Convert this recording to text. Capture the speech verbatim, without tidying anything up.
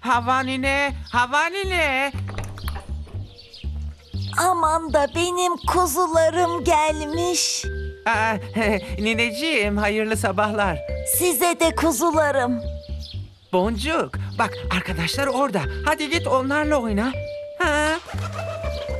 Havanine, Havanine. Aman da benim kuzularım gelmiş. Aa, nineciğim, hayırlı sabahlar. Size de kuzularım. Boncuk, bak arkadaşlar orada. Hadi git onlarla oyna. Ha?